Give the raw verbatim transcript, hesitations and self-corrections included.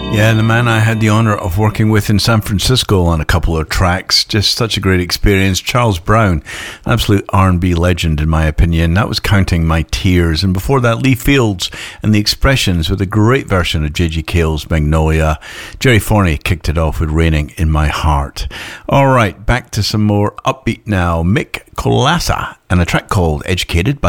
Yeah, the man I had the honour of working with in San Francisco on a couple of tracks. Just such a great experience. Charles Brown, absolute R and B legend in my opinion. That was Counting My Tears. And before that, Lee Fields and the Expressions with a great version of J G Cale's Magnolia. Jerry Forney kicked it off with Raining in My Heart. All right, back to some more upbeat now. Mick Kolassa and a track called Educated by